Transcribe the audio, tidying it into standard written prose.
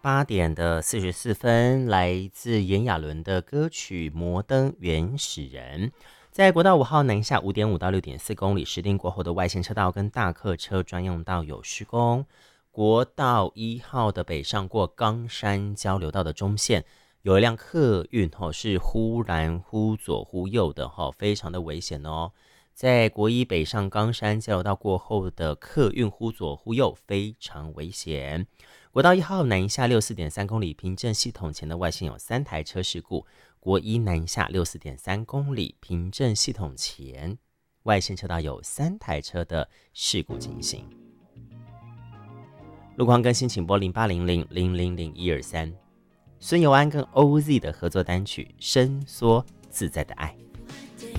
8:44，来自炎亚纶的歌曲《摩登原始人》。在国道5号南下5.5到6.4公里，时定过后的外线车道跟大客车专用道有施工。国道1号的北上过冈山交流道的中线，有一辆客运是忽然忽左忽右的非常的危险哦。在国一北上冈山交流道过后的客运忽左忽右，非常危险。国道1号南下64.3公里，平镇系统前的外线有3台车事故。国一南下64.3公里，平镇系统前外线车道有3台车的事故情形。路况更新请拨0800000123。孙尤安跟 OZ 的合作单曲《伸缩自在的爱》。